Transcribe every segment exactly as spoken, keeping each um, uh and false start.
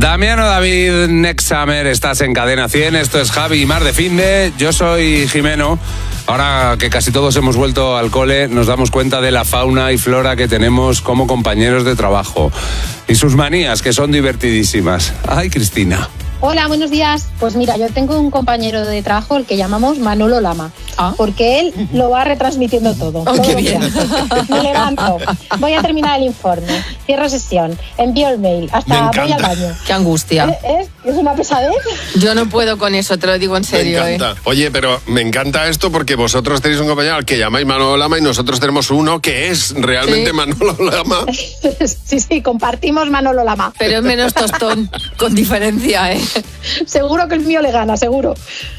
Damiano David, Next Summer, estás en Cadena cien, esto es Javi y Mar de Finde, yo soy Jimeno. Ahora que casi todos hemos vuelto al cole, nos damos cuenta de la fauna y flora que tenemos como compañeros de trabajo y sus manías, que son divertidísimas. Ay, Cristina. Hola, buenos días. Pues mira, yo tengo un compañero de trabajo, el que llamamos Manolo Lama, ¿Ah? porque él lo va retransmitiendo todo. Oh, todo qué bien. Me levanto, voy a terminar el informe, cierro sesión, envío el mail, hasta voy al baño. Qué angustia. ¿Es, es una pesadez? Yo no puedo con eso, te lo digo en serio. Me encanta. ¿eh? Oye, pero me encanta esto porque vosotros tenéis un compañero al que llamáis Manolo Lama y nosotros tenemos uno que es realmente ¿Sí? Manolo Lama. Sí, sí, compartimos Manolo Lama. Pero es menos tostón, con diferencia, ¿eh? Seguro que el mío le gana, seguro.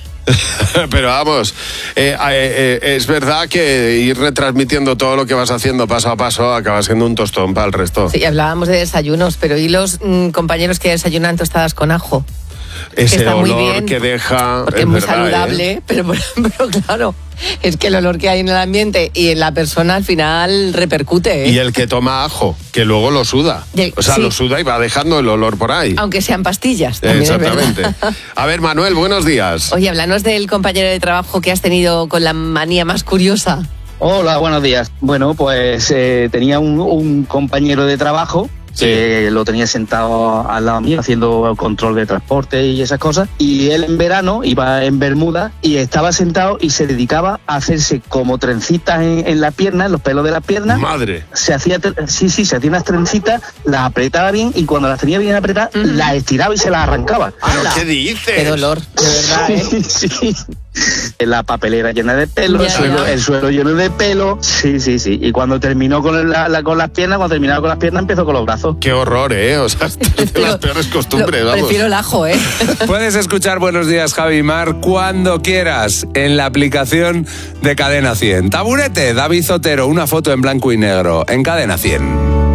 Pero vamos, eh, eh, eh, es verdad que ir retransmitiendo todo lo que vas haciendo paso a paso acaba siendo un tostón para el resto. Sí, hablábamos de desayunos, pero ¿y los mmm, compañeros que desayunan tostadas con ajo? Ese que está olor muy bien, que deja... porque es, es muy verdad, saludable, ¿eh? pero, pero claro, es que el olor que hay en el ambiente y en la persona al final repercute. ¿eh? Y el que toma ajo, que luego lo suda. Y, o sea, sí. lo suda y va dejando el olor por ahí. Aunque sean pastillas. También Exactamente. Es verdad. A ver, Manuel, buenos días. Oye, háblanos del compañero de trabajo que has tenido con la manía más curiosa. Hola, buenos días. Bueno, pues eh, tenía un, un compañero de trabajo que sí. lo tenía sentado al lado mío haciendo control de transporte y esas cosas, y él en verano iba en bermuda y estaba sentado y se dedicaba a hacerse como trencitas en, en la pierna, en los pelos de las piernas. Madre. Se hacía, sí, sí, se hacía unas trencitas, las apretaba bien y cuando las tenía bien apretadas, uh-huh. las estiraba y se las arrancaba. ¿Pero qué dices? Qué dolor, de verdad, ¿eh? Sí, sí. La papelera llena de pelo, ya, el, suelo, ya. el suelo lleno de pelo. Sí, sí, sí. Y cuando terminó con, la, la, con las piernas, cuando terminaba con las piernas, empezó con los brazos. Qué horror, ¿eh? O sea, es de las peores costumbres, lo, vamos. Prefiero el ajo, ¿eh? Puedes escuchar Buenos Días, Javi y Mar cuando quieras en la aplicación de Cadena cien. Taburete, David Zotero, una foto en blanco y negro en Cadena cien.